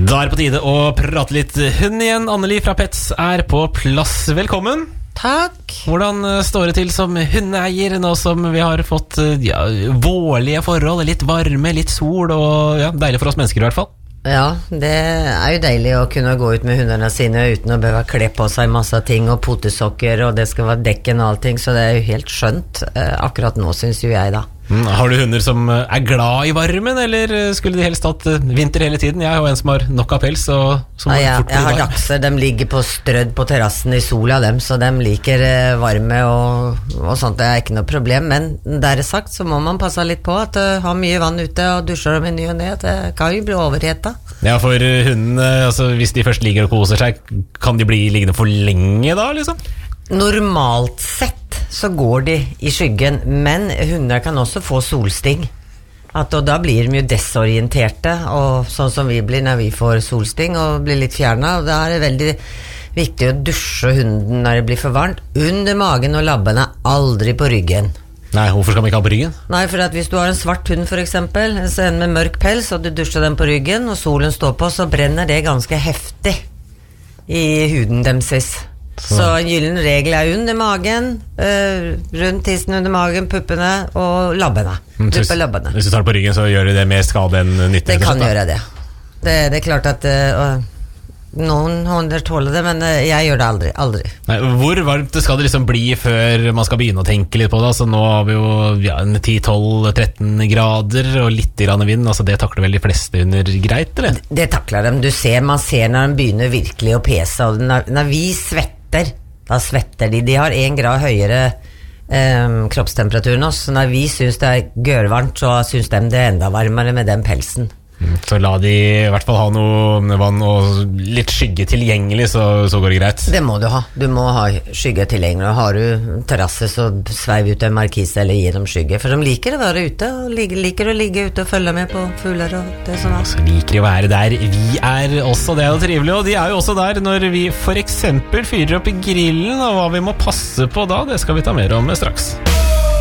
Da det på tide å prate litt hund igjen. Anneli fra Pets på plass. Velkommen. Takk. Hvordan står det til som hundeeier nå som vi har fått vårlige forhold, litt varme, litt sol og deilig for oss mennesker i hvert fall? Ja, det jo deilig å kunne gå ut med hundene sine uten å behøve kle på seg masse ting og potesokker, og det skal være dekken og allting, så det jo helt skjønt akkurat nå, synes jo jeg da. Har du hunder som glad i varmen, eller skulle de helst hatt vinter hele tiden? Jeg har en som har nok av pels. Jeg har dachser, de ligger på strødd på terrassen i sola, så de liker varme og sånt, det ikke noe problem. Men der sagt, så må man passe litt på at har mye vann ute og dusjer dem i ny og ned, det kan jo bli overheta. Ja, for hundene, altså, hvis de først ligger og koser seg, kan de bli liggende for lenge da, liksom? Normalt sett så går de i skyggen, men hunder kan også få solsting. Og da blir de jo desorienterte, og sånn som vi blir når vi får solsting og blir litt fjernet, og da det veldig viktig å dusje hunden når det blir for varmt. Under magen og labbene, aldri på ryggen. Nei, hvorfor skal man ikke ha på ryggen? Nei, for at hvis du har en svart hund for eksempel, en med mørk pels, og du dusjer den på ryggen, og solen står på, så brenner det ganske heftig i huden deres. Så en gyllen regel under magen, rundt tissen under magen, puppene og labbene. Hvis du tar det på ryggen, så gjør det mer skade enn nytte? Det kan gjøre det. Det klart at noen hunder tåler det, men jeg gjør det aldri. Nei, hvor varmt skal det liksom bli før man skal begynne å tenke litt på det? Altså, nå har vi jo 10-12-13 grader og litt grann vind, altså, det takler vel de fleste hunder greit, eller? Det takler dem, man ser når de begynner virkelig å pese, og når vi svetter, da svetter de har 1 grad høyere kroppstemperatur enn oss, så når vi synes det gørvarmt, så synes de det enda varmere med den pelsen. Så la de i hvert fall ha noe vann og litt skygge tilgjengelig, så går det greit. Det må du ha. Du må ha skygge tilgjengelig. Har du terrasse, så sveiv ut en markise eller gi dem skygge. For de liker å være ute, og liker å ligge ute og følge med på fugler og det som Så liker de å være der vi også, det jo trivelig. Og de jo også der når vi for eksempel fyrer opp i grillen, og hva vi må passe på da, det skal vi ta mer om straks.